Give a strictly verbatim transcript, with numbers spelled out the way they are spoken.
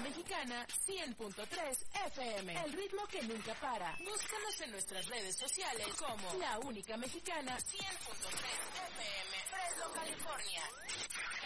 Mexicana cien punto tres F M. El ritmo que nunca para. Búscanos en nuestras redes sociales como La Única Mexicana cien punto tres F M. Fresno, California.